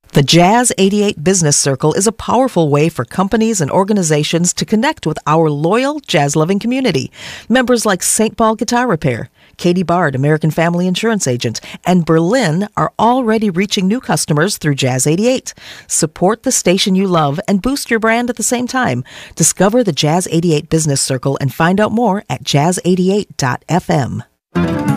The Jazz 88 Business Circle is a powerful way for companies and organizations to connect with our loyal jazz-loving community. Members like St. Paul Guitar Repair, Katie Bard, American Family Insurance Agent, and Berlin are already reaching new customers through Jazz 88. Support the station you love and boost your brand at the same time. Discover the Jazz 88 Business Circle and find out more at jazz88.fm.